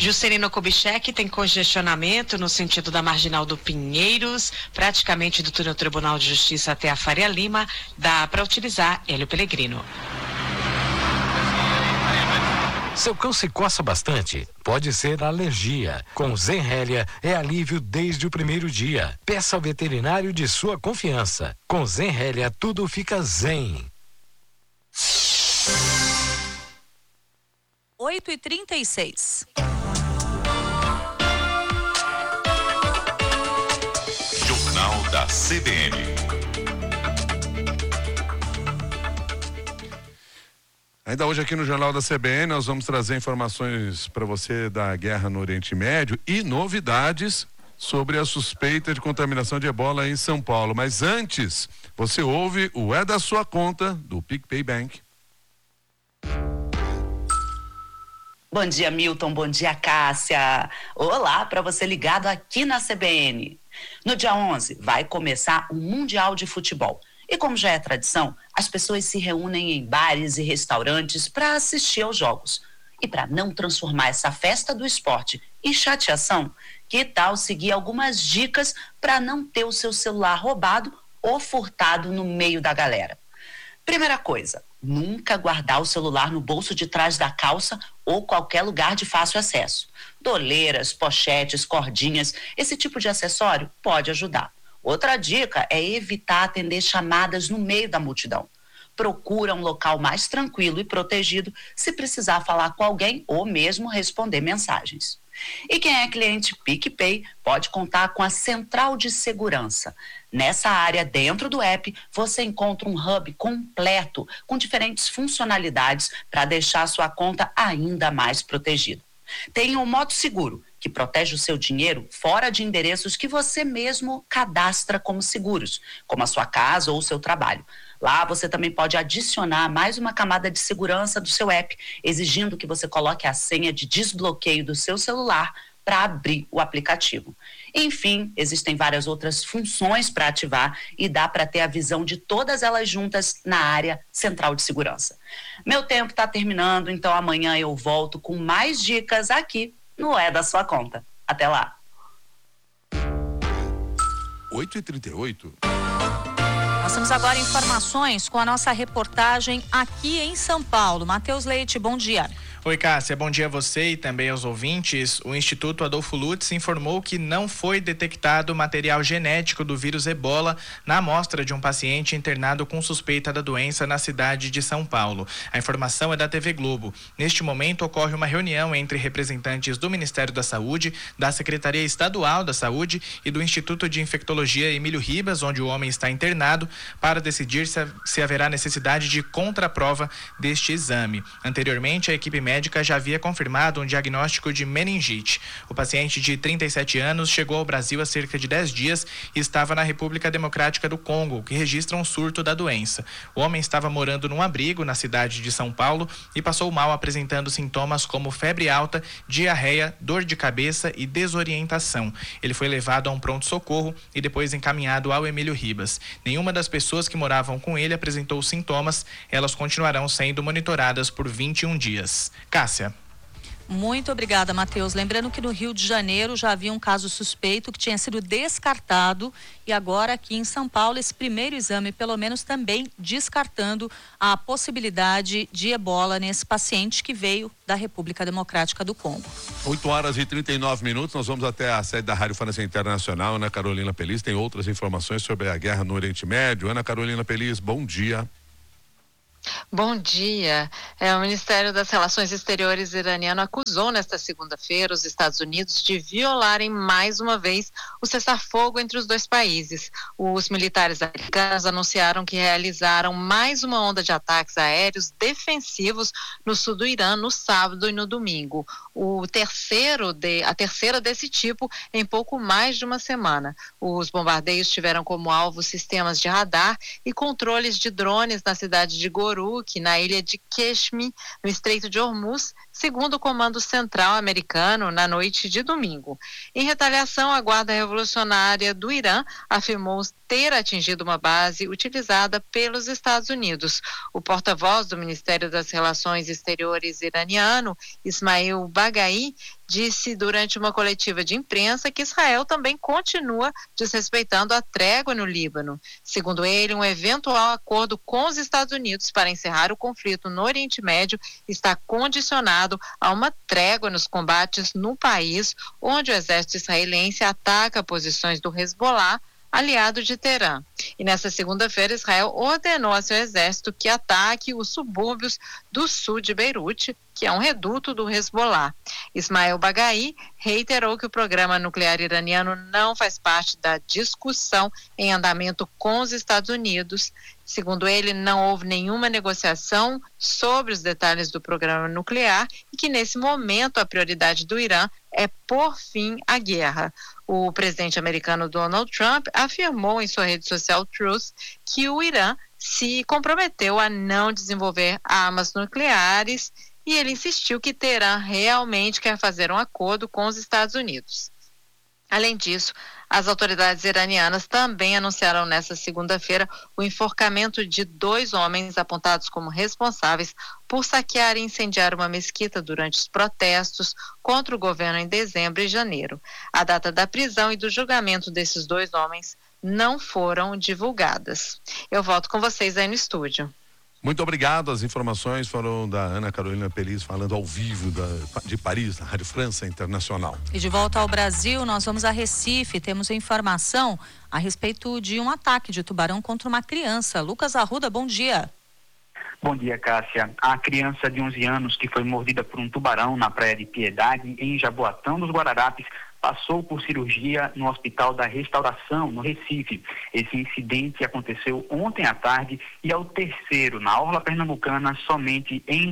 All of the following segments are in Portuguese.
Juscelino Kubitschek tem congestionamento no sentido da Marginal do Pinheiros, praticamente do túnel Tribunal de Justiça até a Faria Lima. Dá para utilizar Hélio Pellegrino. Seu cão se coça bastante? Pode ser alergia. Com Zenrelia é alívio desde o primeiro dia. Peça ao veterinário de sua confiança. Com Zenrelia tudo fica zen. 8h36. Jornal da CBN. Ainda hoje aqui no Jornal da CBN nós vamos trazer informações para você da guerra no Oriente Médio e novidades sobre a suspeita de contaminação de ebola em São Paulo. Mas antes, você ouve o É da Sua Conta do PicPay Bank. Bom dia, Milton. Bom dia, Cássia. Olá para você ligado aqui na CBN. No dia 11 vai começar o Mundial de Futebol. E como já é tradição, as pessoas se reúnem em bares e restaurantes para assistir aos jogos. E para não transformar essa festa do esporte em chateação, que tal seguir algumas dicas para não ter o seu celular roubado ou furtado no meio da galera? Primeira coisa, nunca guardar o celular no bolso de trás da calça ou qualquer lugar de fácil acesso. Doleiras, pochetes, cordinhas, esse tipo de acessório pode ajudar. Outra dica é evitar atender chamadas no meio da multidão. Procura um local mais tranquilo e protegido se precisar falar com alguém ou mesmo responder mensagens. E quem é cliente PicPay pode contar com a Central de Segurança. Nessa área, dentro do app, você encontra um hub completo com diferentes funcionalidades para deixar a sua conta ainda mais protegida. Tem o Modo Seguro, que protege o seu dinheiro fora de endereços que você mesmo cadastra como seguros, como a sua casa ou o seu trabalho. Lá você também pode adicionar mais uma camada de segurança do seu app, exigindo que você coloque a senha de desbloqueio do seu celular para abrir o aplicativo. Enfim, existem várias outras funções para ativar e dá para ter a visão de todas elas juntas na área Central de Segurança. Meu tempo está terminando, então amanhã eu volto com mais dicas aqui no É da Sua Conta. Até lá. 8h38. Nós temos agora informações com a nossa reportagem aqui em São Paulo. Matheus Leite, bom dia. Oi, Cássia, bom dia a você e também aos ouvintes. O Instituto Adolfo Lutz informou que não foi detectado material genético do vírus ebola na amostra de um paciente internado com suspeita da doença na cidade de São Paulo. A informação é da TV Globo. Neste momento ocorre uma reunião entre representantes do Ministério da Saúde, da Secretaria Estadual da Saúde e do Instituto de Infectologia Emílio Ribas, onde o homem está internado, para decidir se haverá necessidade de contraprova deste exame. Anteriormente, a equipe médica já havia confirmado um diagnóstico de meningite. O paciente de 37 anos chegou ao Brasil há cerca de 10 dias e estava na República Democrática do Congo, que registra um surto da doença. O homem estava morando num abrigo na cidade de São Paulo e passou mal apresentando sintomas como febre alta, diarreia, dor de cabeça e desorientação. Ele foi levado a um pronto-socorro e depois encaminhado ao Emílio Ribas. Nenhuma das pessoas que moravam com ele apresentou sintomas. Elas continuarão sendo monitoradas por 21 dias. Cássia. Muito obrigada, Matheus. Lembrando que no Rio de Janeiro já havia um caso suspeito que tinha sido descartado e agora aqui em São Paulo esse primeiro exame, pelo menos também descartando a possibilidade de ebola nesse paciente que veio da República Democrática do Congo. 8h39, nós vamos até a sede da Rádio França Internacional. Ana Carolina Pelis tem outras informações sobre a guerra no Oriente Médio. Ana Carolina Pelis, bom dia. Bom dia. O Ministério das Relações Exteriores iraniano acusou nesta segunda-feira os Estados Unidos de violarem mais uma vez o cessar-fogo entre os dois países. Os militares americanos anunciaram que realizaram mais uma onda de ataques aéreos defensivos no sul do Irã no sábado e no domingo. A terceira desse tipo em pouco mais de uma semana. Os bombardeios tiveram como alvo sistemas de radar e controles de drones na cidade de Goruk, na ilha de Qeshm, no Estreito de Hormuz, segundo o Comando Central americano, na noite de domingo. Em retaliação, a Guarda Revolucionária do Irã afirmou ter atingido uma base utilizada pelos Estados Unidos. O porta-voz do Ministério das Relações Exteriores iraniano, Ismail Baghai, disse durante uma coletiva de imprensa que Israel também continua desrespeitando a trégua no Líbano. Segundo ele, um eventual acordo com os Estados Unidos para encerrar o conflito no Oriente Médio está condicionado a uma trégua nos combates no país, onde o exército israelense ataca posições do Hezbollah, aliado de Teherã. E nesta segunda-feira, Israel ordenou a seu exército que ataque os subúrbios do sul de Beirute, que é um reduto do Hezbollah. Ismael Bagai reiterou que o programa nuclear iraniano não faz parte da discussão em andamento com os Estados Unidos. Segundo ele, não houve nenhuma negociação sobre os detalhes do programa nuclear e que, nesse momento, a prioridade do Irã é pôr fim à guerra. O presidente americano Donald Trump afirmou em sua rede social Truth que o Irã se comprometeu a não desenvolver armas nucleares e ele insistiu que Teherã realmente quer fazer um acordo com os Estados Unidos. Além disso, as autoridades iranianas também anunciaram nesta segunda-feira o enforcamento de 2 homens apontados como responsáveis por saquear e incendiar uma mesquita durante os protestos contra o governo em dezembro e janeiro. A data da prisão e do julgamento desses 2 homens não foram divulgadas. Eu volto com vocês aí no estúdio. Muito obrigado, as informações foram da Ana Carolina Peliz, falando ao vivo de Paris, da Rádio França Internacional. E de volta ao Brasil, nós vamos a Recife, temos informação a respeito de um ataque de tubarão contra uma criança. Lucas Arruda, bom dia. Bom dia, Cássia. A criança de 11 anos que foi mordida por um tubarão na Praia de Piedade, em Jaboatão dos Guararapes, passou por cirurgia no Hospital da Restauração, no Recife. Esse incidente aconteceu ontem à tarde e é o terceiro na orla pernambucana somente em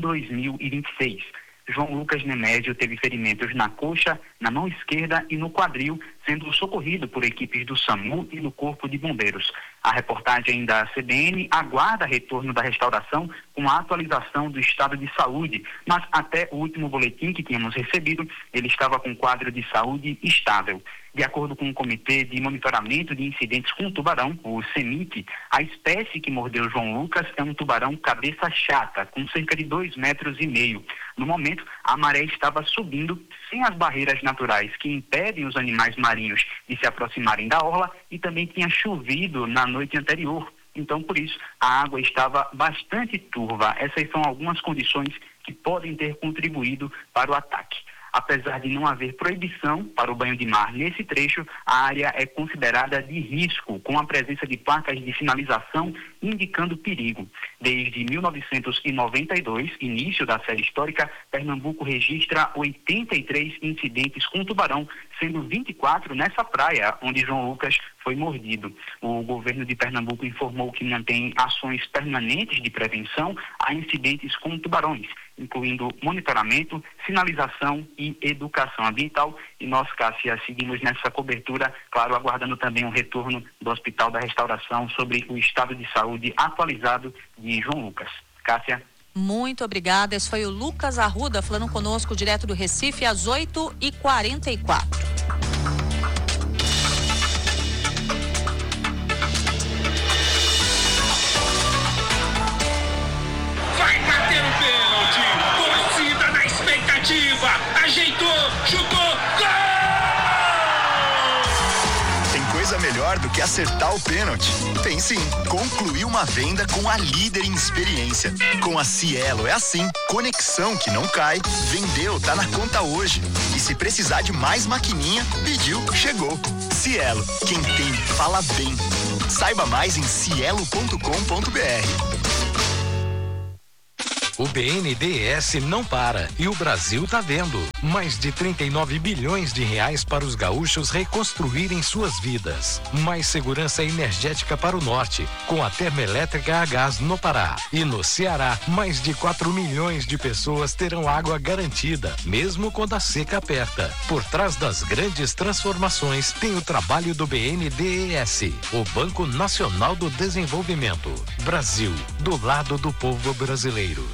2026. João Lucas Nemédio teve ferimentos na coxa, na mão esquerda e no quadril, sendo socorrido por equipes do SAMU e do Corpo de Bombeiros. A reportagem da CBN aguarda retorno da restauração com a atualização do estado de saúde, mas até o último boletim que tínhamos recebido, ele estava com quadro de saúde estável. De acordo com o Comitê de Monitoramento de Incidentes com Tubarão, o CEMIT, a espécie que mordeu João Lucas é um tubarão cabeça chata, com cerca de 2,5 metros. No momento, a maré estava subindo sem as barreiras naturais que impedem os animais marinhos de se aproximarem da orla e também tinha chovido na noite anterior. Então, por isso, a água estava bastante turva. Essas são algumas condições que podem ter contribuído para o ataque. Apesar de não haver proibição para o banho de mar nesse trecho, a área é considerada de risco, com a presença de placas de sinalização indicando perigo. Desde 1992, início da série histórica, Pernambuco registra 83 incidentes com tubarão, sendo 24 nessa praia onde João Lucas foi mordido. O governo de Pernambuco informou que mantém ações permanentes de prevenção a incidentes com tubarões, incluindo monitoramento, sinalização e educação ambiental. E nós, Cássia, seguimos nessa cobertura, claro, aguardando também o retorno do Hospital da Restauração sobre o estado de saúde atualizado de João Lucas. Cássia. Muito obrigada. Esse foi o Lucas Arruda falando conosco direto do Recife às 8h44. Ajeitou, chutou, gol! Tem coisa melhor do que acertar o pênalti? Tem sim, concluir uma venda com a líder em experiência. Com a Cielo é assim, conexão que não cai, vendeu, tá na conta hoje. E se precisar de mais maquininha, pediu, chegou. Cielo, quem tem, fala bem. Saiba mais em cielo.com.br. O BNDES não para e o Brasil tá vendo. Mais de 39 bilhões de reais para os gaúchos reconstruírem suas vidas. Mais segurança energética para o norte, com a termoelétrica a gás no Pará. E no Ceará, mais de 4 milhões de pessoas terão água garantida, mesmo quando a seca aperta. Por trás das grandes transformações tem o trabalho do BNDES, o Banco Nacional do Desenvolvimento. Brasil, do lado do povo brasileiro.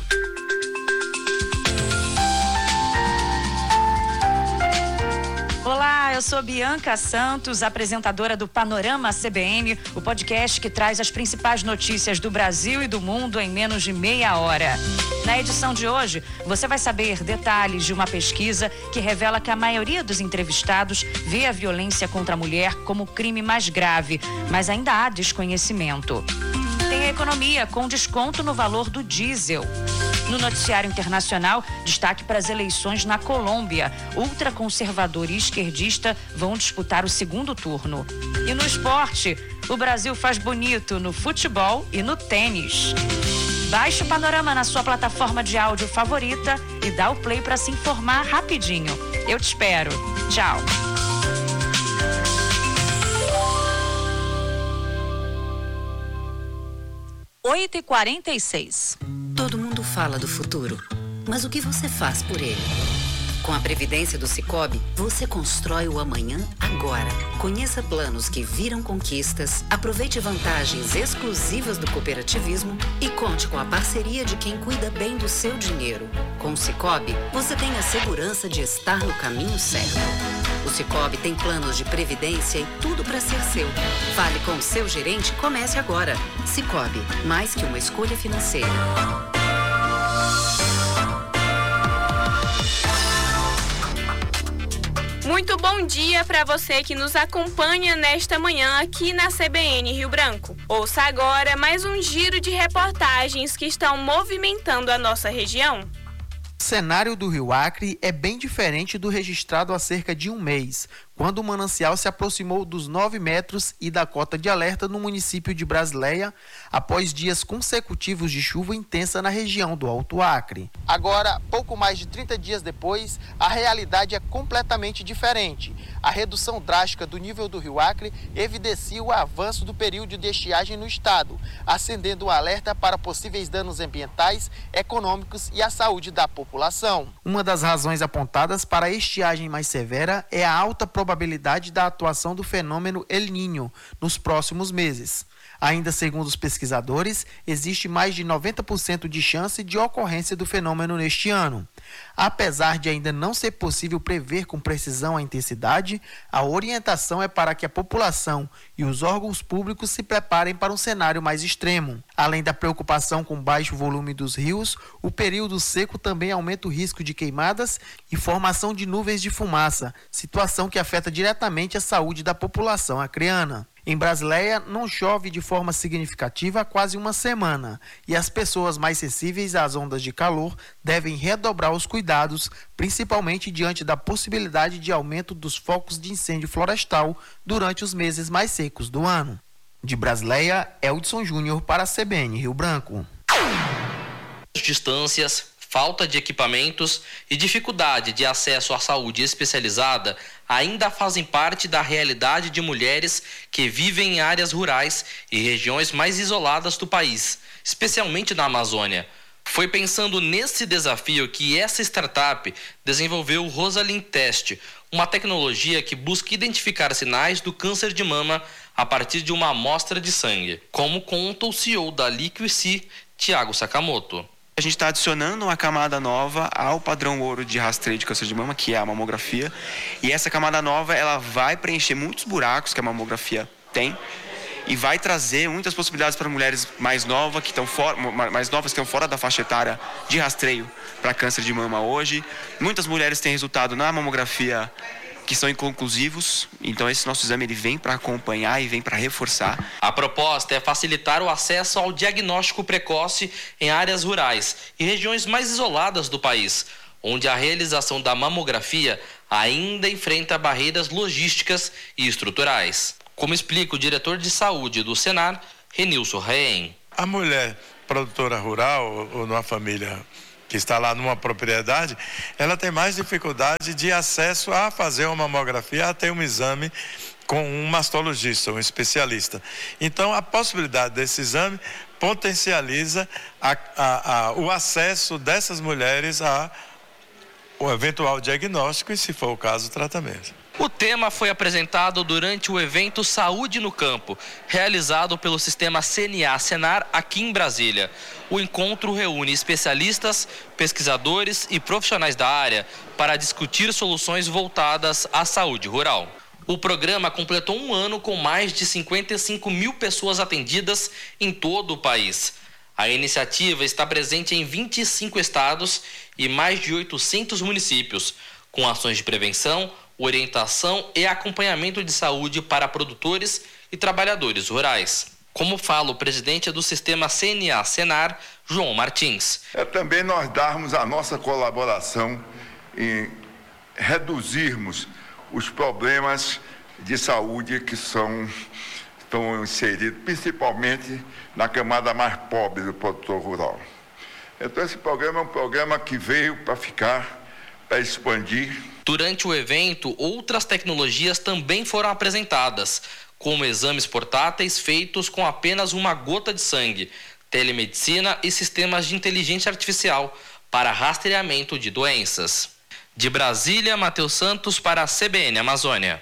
Olá, eu sou Bianca Santos, apresentadora do Panorama CBN, o podcast que traz as principais notícias do Brasil e do mundo em menos de meia hora. Na edição de hoje, você vai saber detalhes de uma pesquisa que revela que a maioria dos entrevistados vê a violência contra a mulher como o crime mais grave, mas ainda há desconhecimento. Tem a economia com desconto no valor do diesel. No noticiário internacional, destaque para as eleições na Colômbia. Ultraconservador e esquerdista vão disputar o segundo turno. E no esporte, o Brasil faz bonito no futebol e no tênis. Baixe o Panorama na sua plataforma de áudio favorita e dá o play para se informar rapidinho. Eu te espero. Tchau. Oito e 46. Todo mundo fala do futuro, mas o que você faz por ele? Com a Previdência do Sicoob, você constrói o amanhã agora. Conheça planos que viram conquistas, aproveite vantagens exclusivas do cooperativismo e conte com a parceria de quem cuida bem do seu dinheiro. Com o Sicoob, você tem a segurança de estar no caminho certo. O Sicoob tem planos de previdência e tudo para ser seu. Fale com o seu gerente e comece agora. Sicoob, mais que uma escolha financeira. Muito bom dia para você que nos acompanha nesta manhã aqui na CBN Rio Branco. Ouça agora mais um giro de reportagens que estão movimentando a nossa região. O cenário do Rio Acre é bem diferente do registrado há cerca de um mês, quando o manancial se aproximou dos 9 metros e da cota de alerta no município de Brasileia, após dias consecutivos de chuva intensa na região do Alto Acre. Agora, pouco mais de 30 dias depois, a realidade é completamente diferente. A redução drástica do nível do Rio Acre evidencia o avanço do período de estiagem no estado, acendendo um alerta para possíveis danos ambientais, econômicos e à saúde da população. Uma das razões apontadas para a estiagem mais severa é a alta probabilidade da atuação do fenômeno El Niño nos próximos meses. Ainda segundo os pesquisadores, existe mais de 90% de chance de ocorrência do fenômeno neste ano. Apesar de ainda não ser possível prever com precisão a intensidade, a orientação é para que a população e os órgãos públicos se preparem para um cenário mais extremo. Além da preocupação com o baixo volume dos rios, o período seco também aumenta o risco de queimadas e formação de nuvens de fumaça, situação que afeta diretamente a saúde da população acreana. Em Brasileia, não chove de forma significativa há quase uma semana e as pessoas mais sensíveis às ondas de calor devem redobrar os cuidados, principalmente diante da possibilidade de aumento dos focos de incêndio florestal durante os meses mais secos do ano. De Brasileia, Eldson Júnior para a CBN Rio Branco. Distâncias, falta de equipamentos e dificuldade de acesso à saúde especializada ainda fazem parte da realidade de mulheres que vivem em áreas rurais e regiões mais isoladas do país, especialmente na Amazônia. Foi pensando nesse desafio que essa startup desenvolveu o Rosalind Test, uma tecnologia que busca identificar sinais do câncer de mama a partir de uma amostra de sangue, como conta o CEO da Liquicy, Thiago Sakamoto. A gente está adicionando uma camada nova ao padrão ouro de rastreio de câncer de mama, que é a mamografia. E essa camada nova, ela vai preencher muitos buracos que a mamografia tem e vai trazer muitas possibilidades para mulheres mais novas que estão fora da faixa etária de rastreio para câncer de mama hoje. Muitas mulheres têm resultado na mamografia que são inconclusivos, então esse nosso exame ele vem para acompanhar e vem para reforçar. A proposta é facilitar o acesso ao diagnóstico precoce em áreas rurais e regiões mais isoladas do país, onde a realização da mamografia ainda enfrenta barreiras logísticas e estruturais. Como explica o diretor de saúde do Senar, Renilson Reem. A mulher produtora rural ou numa família que está lá numa propriedade, ela tem mais dificuldade de acesso a fazer uma mamografia, a ter um exame com um mastologista, um especialista. Então, a possibilidade desse exame potencializa o acesso dessas mulheres ao eventual diagnóstico e, se for o caso, o tratamento. O tema foi apresentado durante o evento Saúde no Campo, realizado pelo sistema CNA-Senar aqui em Brasília. O encontro reúne especialistas, pesquisadores e profissionais da área para discutir soluções voltadas à saúde rural. O programa completou um ano com mais de 55 mil pessoas atendidas em todo o país. A iniciativa está presente em 25 estados e mais de 800 municípios, com ações de prevenção, orientação e acompanhamento de saúde para produtores e trabalhadores rurais. Como fala o presidente do sistema CNA-Senar, João Martins. É também nós darmos a nossa colaboração em reduzirmos os problemas de saúde que estão inseridos, principalmente na camada mais pobre do produtor rural. Então esse programa é um programa que veio para ficar, para expandir. Durante o evento, outras tecnologias também foram apresentadas, como exames portáteis feitos com apenas uma gota de sangue, telemedicina e sistemas de inteligência artificial para rastreamento de doenças. De Brasília, Matheus Santos para a CBN Amazônia.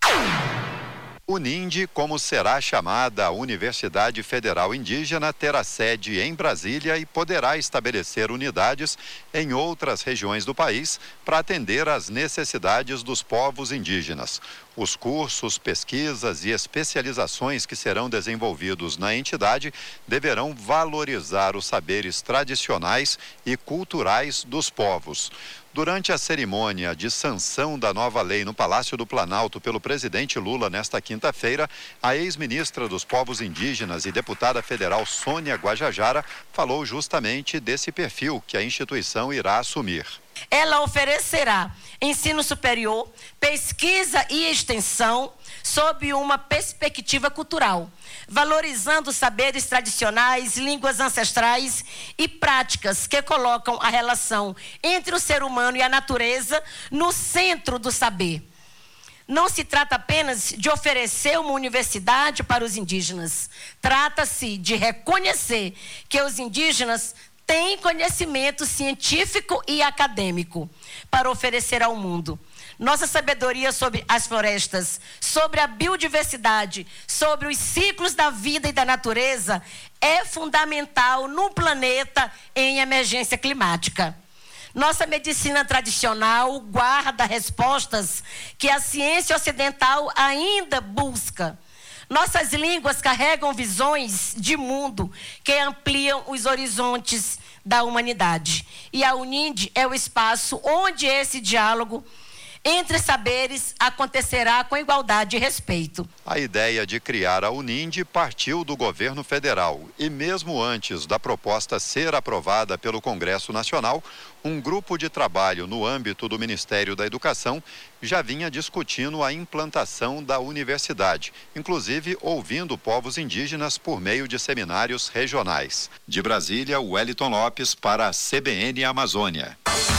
UNINDE, como será chamada a Universidade Federal Indígena, terá sede em Brasília e poderá estabelecer unidades em outras regiões do país para atender às necessidades dos povos indígenas. Os cursos, pesquisas e especializações que serão desenvolvidos na entidade deverão valorizar os saberes tradicionais e culturais dos povos. Durante a cerimônia de sanção da nova lei no Palácio do Planalto pelo presidente Lula nesta quinta-feira, a ex-ministra dos Povos Indígenas e deputada federal Sônia Guajajara falou justamente desse perfil que a instituição irá assumir. Ela oferecerá ensino superior, pesquisa e extensão sob uma perspectiva cultural, valorizando saberes tradicionais, línguas ancestrais e práticas que colocam a relação entre o ser humano e a natureza no centro do saber. Não se trata apenas de oferecer uma universidade para os indígenas. Trata-se de reconhecer que os indígenas têm conhecimento científico e acadêmico para oferecer ao mundo. Nossa sabedoria sobre as florestas, sobre a biodiversidade, sobre os ciclos da vida e da natureza é fundamental no planeta em emergência climática. Nossa medicina tradicional guarda respostas que a ciência ocidental ainda busca. Nossas línguas carregam visões de mundo que ampliam os horizontes da humanidade. E a UNINDE é o espaço onde esse diálogo entre saberes acontecerá com igualdade e respeito. A ideia de criar a UNINDE partiu do governo federal e mesmo antes da proposta ser aprovada pelo Congresso Nacional, um grupo de trabalho no âmbito do Ministério da Educação já vinha discutindo a implantação da universidade, inclusive ouvindo povos indígenas por meio de seminários regionais. De Brasília, Wellington Lopes para a CBN Amazônia.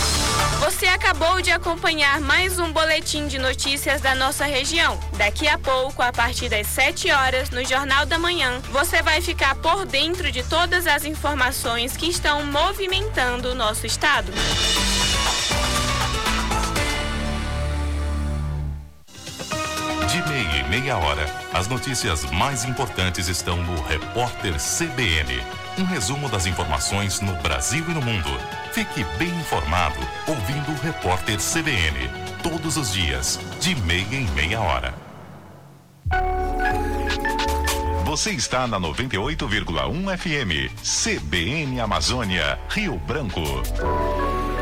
Você acabou de acompanhar mais um boletim de notícias da nossa região. Daqui a pouco, a partir das 7 horas, no Jornal da Manhã, você vai ficar por dentro de todas as informações que estão movimentando o nosso estado. De meia em meia hora, as notícias mais importantes estão no Repórter CBN. Um resumo das informações no Brasil e no mundo. Fique bem informado ouvindo o Repórter CBN. Todos os dias, de meia em meia hora. Você está na 98,1 FM. CBN Amazônia, Rio Branco.